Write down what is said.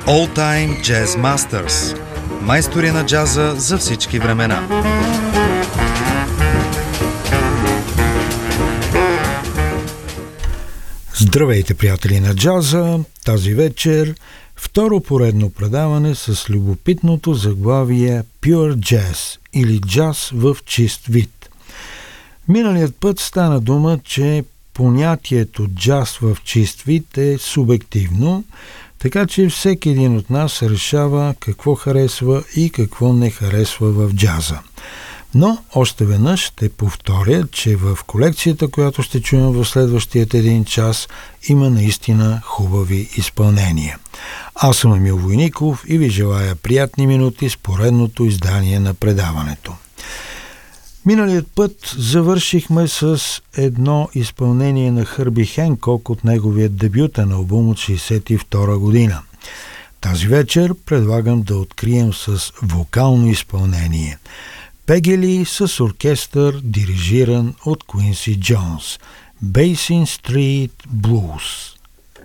All Time Jazz Masters. Майстори на джаза за всички времена. Здравейте, приятели на джаза! Тази вечер второ поредно предаване с любопитното заглавие Pure Jazz или джаз в чист вид. Миналият път стана дума, че понятието джаз в чист вид е субективно, така че всеки един от нас решава какво харесва и какво не харесва в джаза. Но още веднъж ще повторя, че в колекцията, която ще чуем в следващият един час, има наистина хубави изпълнения. Аз съм Емил Войников и ви желая приятни минути с поредното издание на предаването. Миналият път завършихме с едно изпълнение на Хърби Хенкок от неговия дебютен албум от 1962 година. Тази вечер предлагам да открием с вокално изпълнение. Пеги Ли с оркестър, дирижиран от Куинси Джонс. Basin Street Blues.